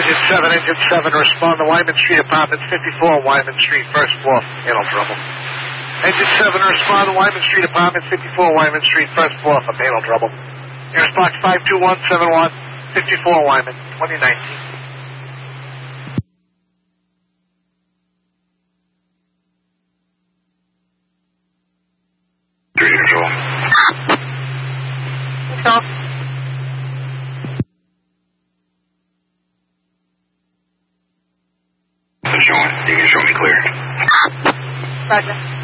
Engine 7, respond to Wyman Street, Apartments 54, Wyman Street, first floor, fatal trouble. Engine 7, respond to Wyman Street, Apartments 54, Wyman Street, first floor, for fatal trouble. Air Box 52171, 54 Wyman, 2019. Control. Stop. You can show me clear. Roger.